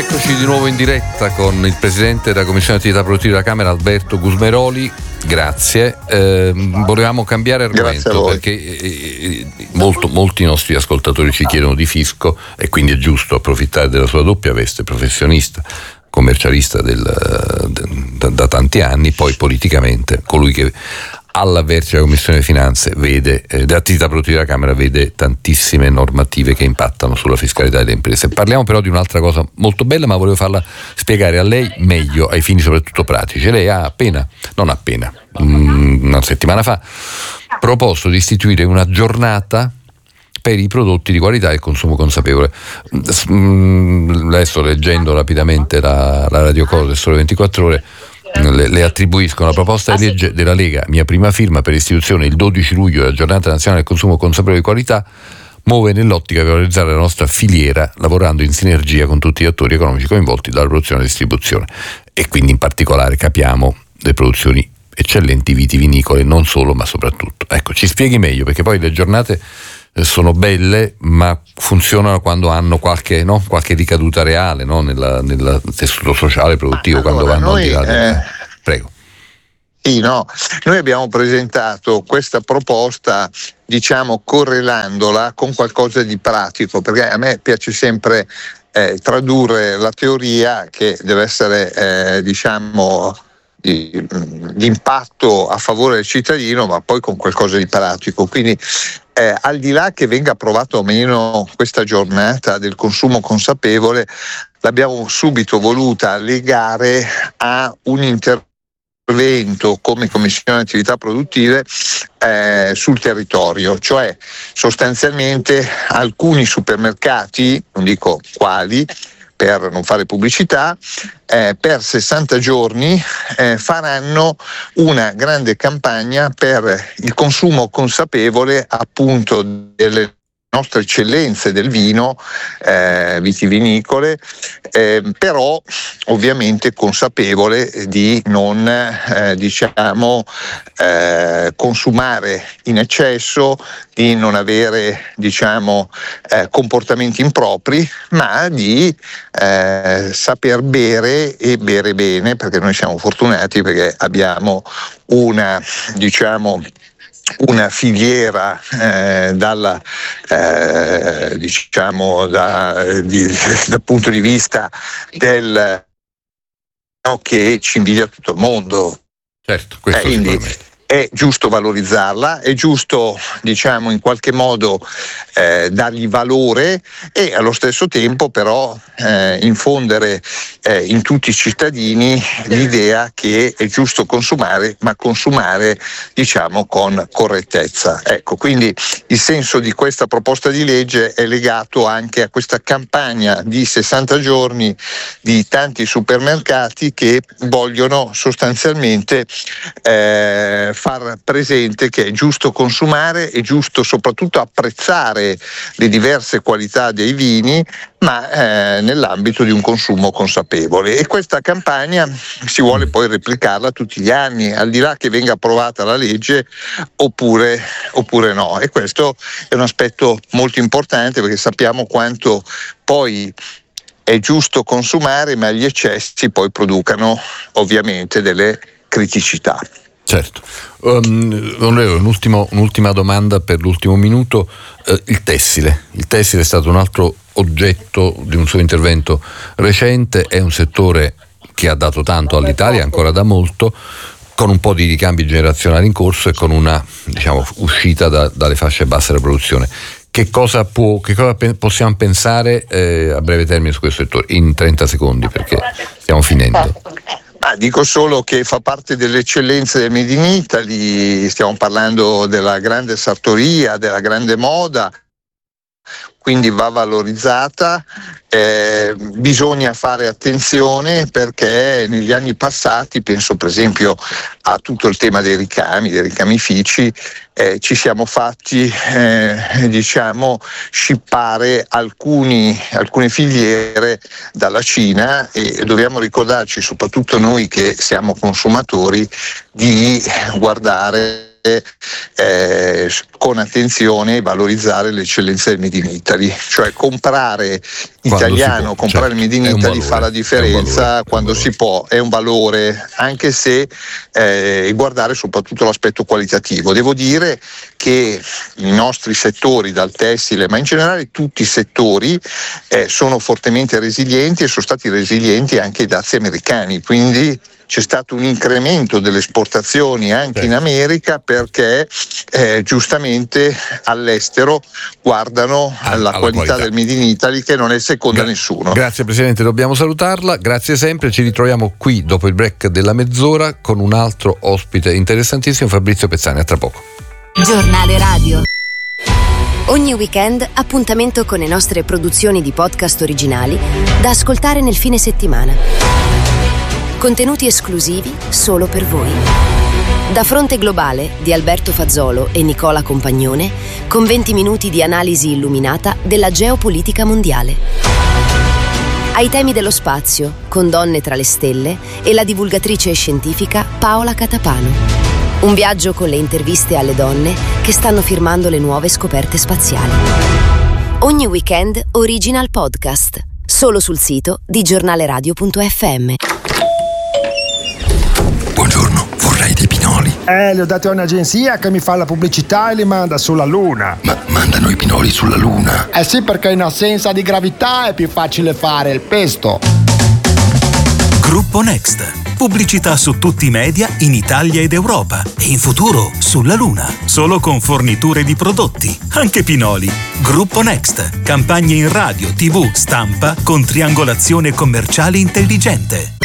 Eccoci di nuovo in diretta con il presidente della Commissione Attività Produttiva della Camera, Alberto Gusmeroli. Grazie. Volevamo cambiare argomento perché molti nostri ascoltatori ci chiedono di fisco e quindi è giusto approfittare della sua doppia veste, professionista, commercialista da tanti anni, poi politicamente colui che alla vertice della Commissione Finanze vede dell'attività produttiva della Camera vede tantissime normative che impattano sulla fiscalità delle imprese. Parliamo però di un'altra cosa molto bella, ma volevo farla spiegare a lei meglio, ai fini soprattutto pratici. Lei ha una settimana fa proposto di istituire una giornata per i prodotti di qualità e il consumo consapevole. Adesso leggendo rapidamente la Radio Cose Sole 24 Ore, le attribuiscono la proposta di legge della Lega, mia prima firma, per istituzione il 12 luglio della giornata nazionale del consumo consapevole di qualità, muove nell'ottica di valorizzare la nostra filiera, lavorando in sinergia con tutti gli attori economici coinvolti dalla produzione e distribuzione, e quindi in particolare capiamo le produzioni eccellenti vitivinicole, non solo ma soprattutto. Ecco, ci spieghi meglio, perché poi le giornate sono belle ma funzionano quando hanno qualche ricaduta reale, no? nel tessuto sociale produttivo, allora, quando vanno al di là prego. Sì, no, noi abbiamo presentato questa proposta, correlandola con qualcosa di pratico, perché a me piace sempre tradurre la teoria, che deve essere di impatto a favore del cittadino, ma poi con qualcosa di pratico. Quindi al di là che venga approvato o meno questa giornata del consumo consapevole, l'abbiamo subito voluta legare a un intervento come Commissione Attività Produttive sul territorio, cioè sostanzialmente alcuni supermercati, non dico quali per non fare pubblicità, per 60 giorni faranno una grande campagna per il consumo consapevole appunto delle nostre eccellenze del vino, vitivinicole, però ovviamente consapevole di non consumare in eccesso, di non avere comportamenti impropri, ma di saper bere e bere bene, perché noi siamo fortunati perché abbiamo una filiera dal punto di vista che ci invidia tutto il mondo. Certo, questo quindi è giusto valorizzarla, è giusto in qualche modo dargli valore, e allo stesso tempo però infondere in tutti i cittadini l'idea che è giusto consumare, ma consumare con correttezza. Ecco, quindi il senso di questa proposta di legge è legato anche a questa campagna di 60 giorni di tanti supermercati che vogliono sostanzialmente far presente che è giusto consumare, è giusto soprattutto apprezzare le diverse qualità dei vini, ma nell'ambito di un consumo consapevole. E questa campagna si vuole poi replicarla tutti gli anni, al di là che venga approvata la legge oppure no. E questo è un aspetto molto importante, perché sappiamo quanto poi è giusto consumare, ma gli eccessi poi producano ovviamente delle criticità. Certo. Un'ultima domanda per l'ultimo minuto. Il tessile è stato un altro oggetto di un suo intervento recente, è un settore che ha dato tanto all'Italia, ancora da molto, con un po' di ricambi generazionali in corso e con una uscita dalle fasce basse della produzione. Che cosa possiamo pensare a breve termine su questo settore? In 30 secondi, perché stiamo finendo. Dico solo che fa parte delle eccellenze del Made in Italy, stiamo parlando della grande sartoria, della grande moda, quindi va valorizzata. Bisogna fare attenzione, perché negli anni passati, penso per esempio a tutto il tema dei ricamifici, ci siamo fatti scippare alcune filiere dalla Cina, e dobbiamo ricordarci, soprattutto noi che siamo consumatori, di guardare con attenzione e valorizzare le eccellenze del Made in Italy, cioè comprare italiano, comprare il Made in Italy fa la differenza quando si può, è un valore, anche se guardare soprattutto l'aspetto qualitativo. Devo dire che i nostri settori, dal tessile ma in generale tutti i settori, sono fortemente resilienti e sono stati resilienti anche i dazi americani, quindi c'è stato un incremento delle esportazioni anche in America, perché giustamente all'estero guardano alla qualità del Made in Italy, che non è seconda a nessuno. Grazie Presidente, dobbiamo salutarla, grazie sempre, ci ritroviamo qui dopo il break della mezz'ora con un altro ospite interessantissimo, Fabrizio Pezzani, a tra poco. Giornale Radio. Ogni weekend appuntamento con le nostre produzioni di podcast originali da ascoltare nel fine settimana. Contenuti esclusivi solo per voi. Da Fronte Globale di Alberto Fazzolo e Nicola Compagnone, con 20 minuti di analisi illuminata della geopolitica mondiale. Ai temi dello spazio, con Donne tra le stelle e la divulgatrice scientifica Paola Catapano. Un viaggio con le interviste alle donne che stanno firmando le nuove scoperte spaziali. Ogni weekend Original Podcast, solo sul sito di giornaleradio.fm. Buongiorno, vorrei dei pinoli. Li ho dati a un'agenzia che mi fa la pubblicità e li manda sulla Luna. Ma mandano i pinoli sulla Luna? Eh sì, perché in assenza di gravità è più facile fare il pesto. Gruppo Next. Pubblicità su tutti i media in Italia ed Europa e in futuro sulla Luna. Solo con forniture di prodotti, anche pinoli. Gruppo Next. Campagne in radio, TV, stampa con triangolazione commerciale intelligente.